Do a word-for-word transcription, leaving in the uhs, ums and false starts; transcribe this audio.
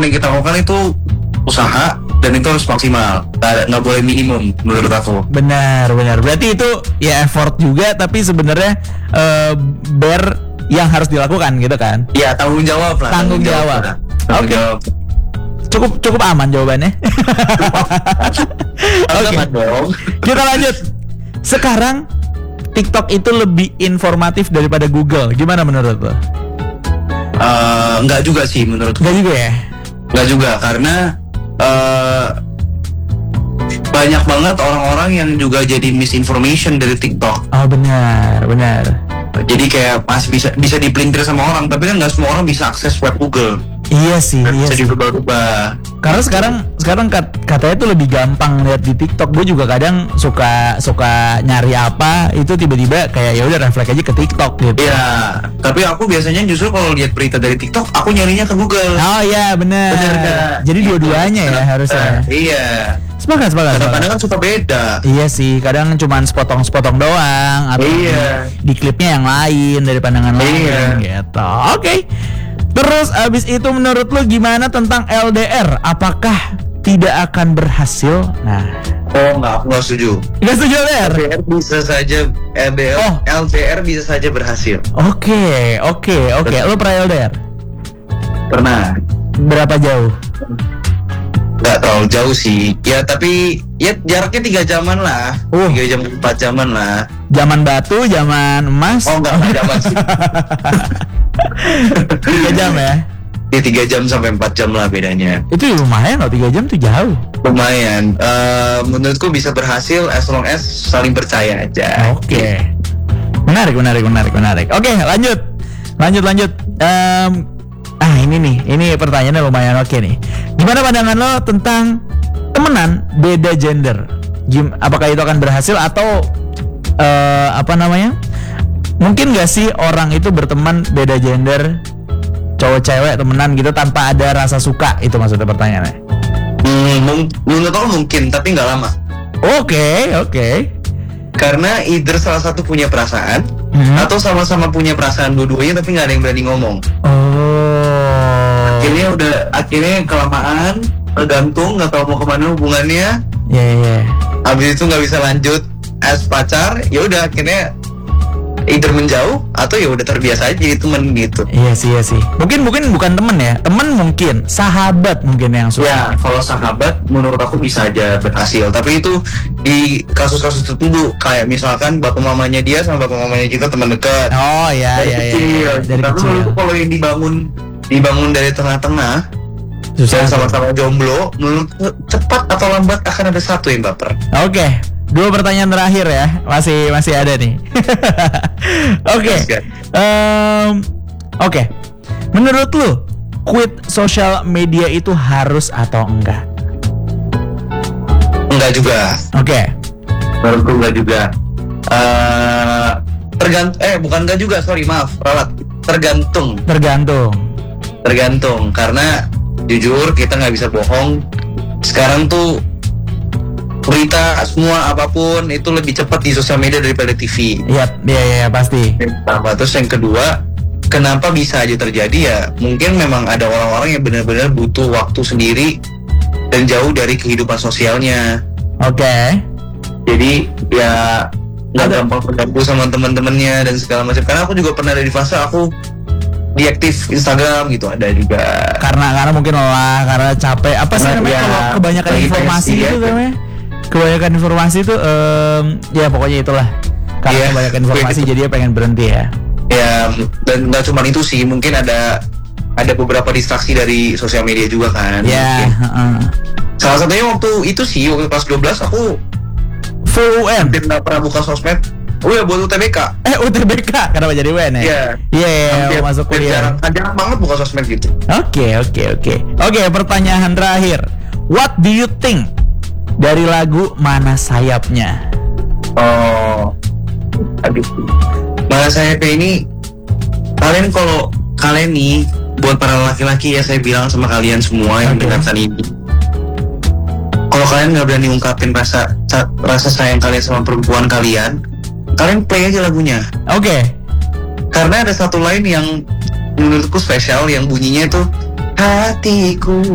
yang kita lakukan itu usaha dan itu harus maksimal, nggak, nggak boleh minimum menurut aku. Benar, benar. Berarti itu ya effort juga, tapi sebenarnya uh, bare yang harus dilakukan gitu kan? Iya, tanggung jawab lah. Tanggung, tanggung jawab. jawab. Tanggung okay. jawab. Cukup cukup aman jawabannya. Oke. Okay. Kita lanjut. Sekarang TikTok itu lebih informatif daripada Google. Gimana menurut lo? Uh, enggak juga sih menurutku. Enggak juga ya? Enggak juga, karena uh, banyak banget orang-orang yang juga jadi misinformation dari TikTok. Oh benar, benar. Jadi kayak masih bisa bisa dipelintir sama orang, tapi kan nggak semua orang bisa akses web Google. Iya sih, Dan iya bisa sih. diubah-ubah. Karena sekarang sekarang kat, katanya tuh lebih gampang lihat di TikTok. Gue juga kadang suka suka nyari apa itu tiba-tiba kayak ya udah refleks aja ke TikTok gitu. Iya, tapi aku biasanya justru kalau lihat berita dari TikTok, aku nyarinya ke Google. Oh iya benar. Jadi gitu. Dua-duanya ya harusnya. Uh, iya. Sepakat, sepakat. Kadang-kadang kan suka beda. Iya sih, kadang cuman sepotong-sepotong doang atau iya. di, di klipnya yang lain dari pandangan iya. lain gitu. Oke. Okay. Terus abis itu menurut lu gimana tentang L D R? Apakah tidak akan berhasil? Nah, oh enggak, aku nggak setuju. Nggak setuju L D R? L D R bisa saja L D R, oh. L D R bisa saja berhasil. Oke, oke, oke. Lu pernah L D R? Pernah. Berapa jauh? Nggak terlalu jauh sih. Ya tapi ya jaraknya tiga jaman lah. Uh. Tiga jam empat jaman lah. Zaman batu, zaman emas? Oh enggak, enggak jaman sih. Tiga jam ya? Ya tiga jam sampai empat jam lah bedanya. Itu lumayan loh, tiga jam tuh jauh. Lumayan. Uh, menurutku bisa berhasil as long as saling percaya aja. Oke. Okay. Menarik, menarik, menarik, menarik. Oke, okay, lanjut, lanjut, lanjut. Um, ah ini nih, ini pertanyaannya lumayan oke okay nih. Gimana pandangan lo tentang temenan beda gender? Gim, apakah itu akan berhasil atau uh, apa namanya? Mungkin gak sih orang itu berteman beda gender, cowok cewek temenan gitu tanpa ada rasa suka? Itu maksudnya pertanyaannya. Hmm, menurut aku mungkin, tapi nggak lama. Oke, okay, oke. Okay. Karena either salah satu punya perasaan, hmm. atau sama-sama punya perasaan dua-duanya tapi nggak ada yang berani ngomong. Oh. Akhirnya udah, akhirnya kelamaan, tergantung, nggak tahu mau kemana hubungannya. Iya, yeah, iya. Yeah. Habis itu nggak bisa lanjut as pacar, ya udah akhirnya either menjauh atau ya udah terbiasa aja jadi temen gitu. Iya sih, iya sih. Mungkin mungkin bukan temen ya, temen mungkin, sahabat mungkin yang suka. Ya, kalau sahabat menurut aku bisa aja berhasil. Tapi itu di kasus-kasus tertentu, kayak misalkan bapak mamanya dia sama bapak mamanya kita teman dekat. Oh iya, dari iya, kecil. iya, dari Tapi kecil. menurutku kalau yang dibangun dibangun dari tengah-tengah, susah, sama-sama jomblo, menurutku cepat atau lambat akan ada satu yang baper. Oke. Okay. Dua pertanyaan terakhir ya, masih masih ada nih. Oke, okay. um, oke. Okay. Menurut lu, quit sosial media itu harus atau enggak? Enggak juga. Oke. Okay. Menurutku enggak juga. Uh, tergant, eh bukan enggak juga, sorry maaf, ralat. Tergantung. Tergantung. Tergantung, karena jujur kita nggak bisa bohong. Sekarang tuh berita semua apapun itu lebih cepat di sosial media daripada T V. Iya, iya, iya pasti. Pertama, terus yang kedua, kenapa bisa aja terjadi ya? Mungkin memang ada orang-orang yang benar-benar butuh waktu sendiri dan jauh dari kehidupan sosialnya. Oke. Okay. Jadi ya nggak gampang bergabung sama teman-temannya dan segala macam. Karena aku juga pernah ada di fase aku diaktif Instagram gitu, ada juga. Karena karena mungkin lelah, karena capek. Apa sih namanya kalau kebanyakan informasi itu namanya? Kebanyakan informasi itu um, ya pokoknya itulah. Karena yeah, kebanyakan informasi jadi dia pengen berhenti ya. Ya, dan nggak cuma itu sih, mungkin ada ada beberapa distraksi dari sosial media juga kan. Ya. Yeah, uh. Salah satunya waktu itu sih, waktu kelas dua belas aku full U N. Hampir nggak pernah buka sosmed. Oh ya, buat U T B K. Eh U T B K, kenapa jadi U N ya? Iya. Iya, yeah, masuk kuliah. Jarang, jarang banget buka sosmed gitu. Oke, okay, oke, okay, oke. Okay. Oke, okay, pertanyaan terakhir. What do you think dari lagu Mana Sayapnya? Oh, aduh. Mana Sayapnya ini, kalian kalau kalian nih, buat para laki-laki ya saya bilang sama kalian semua yang okay. mendengarkan ini, kalau kalian nggak berani ungkapin rasa rasa sayang kalian sama perempuan kalian, kalian play aja lagunya. Oke. Okay. Karena ada satu line yang menurutku spesial yang bunyinya itu hatiku